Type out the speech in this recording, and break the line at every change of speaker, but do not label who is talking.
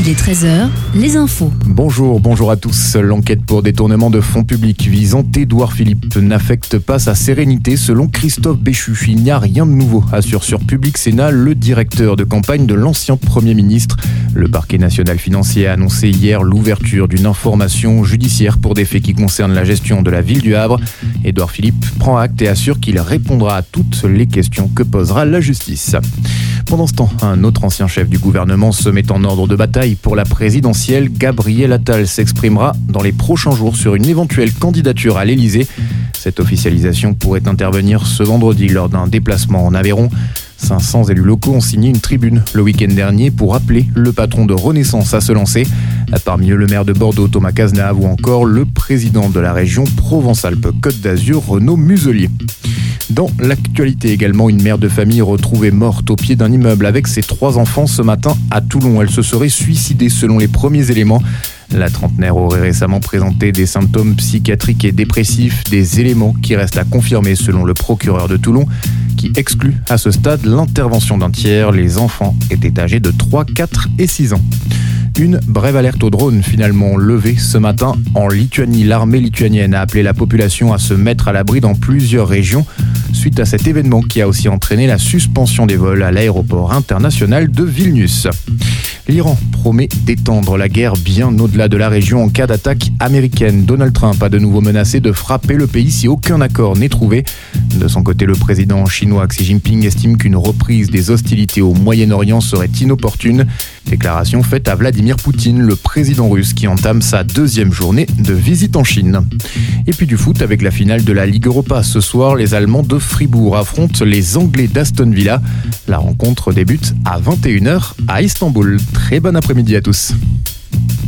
Il est 13h, les infos.
Bonjour à tous. L'enquête pour détournement de fonds publics visant Édouard Philippe n'affecte pas sa sérénité selon Christophe Béchu. Il n'y a rien de nouveau, assure sur Public Sénat le directeur de campagne de l'ancien Premier ministre. Le parquet national financier a annoncé hier l'ouverture d'une information judiciaire pour des faits qui concernent la gestion de la ville du Havre. Édouard Philippe prend acte et assure qu'il répondra à toutes les questions que posera la justice. Pendant ce temps, un autre ancien chef du gouvernement se met en ordre de bataille pour la présidentielle. Gabriel Attal s'exprimera dans les prochains jours sur une éventuelle candidature à l'Elysée. Cette officialisation pourrait intervenir ce vendredi lors d'un déplacement en Aveyron. 500 élus locaux ont signé une tribune le week-end dernier pour appeler le patron de Renaissance à se lancer. Parmi eux, le maire de Bordeaux, Thomas Cazenave, ou encore le président de la région Provence-Alpes-Côte d'Azur, Renaud Muselier. Dans l'actualité également, une mère de famille retrouvée morte au pied d'un immeuble avec ses 3 enfants ce matin à Toulon. Elle se serait suicidée selon les premiers éléments. La trentenaire aurait récemment présenté des symptômes psychiatriques et dépressifs, des éléments qui restent à confirmer selon le procureur de Toulon, qui exclut à ce stade l'intervention d'un tiers. Les enfants étaient âgés de 3, 4 et 6 ans. Une brève alerte au drone finalement levée ce matin en Lituanie. L'armée lituanienne a appelé la population à se mettre à l'abri dans plusieurs régions suite à cet événement qui a aussi entraîné la suspension des vols à l'aéroport international de Vilnius. L'Iran promet d'étendre la guerre bien au-delà de la région en cas d'attaque américaine. Donald Trump a de nouveau menacé de frapper le pays si aucun accord n'est trouvé. De son côté, le président chinois Xi Jinping estime qu'une reprise des hostilités au Moyen-Orient serait inopportune. Déclaration faite à Vladimir Poutine, le président russe qui entame sa 2e journée de visite en Chine. Et puis du foot avec la finale de la Ligue Europa. Ce soir, les Allemands de Fribourg affrontent les Anglais d'Aston Villa. La rencontre débute à 21h à Istanbul. Très bon après-midi à tous.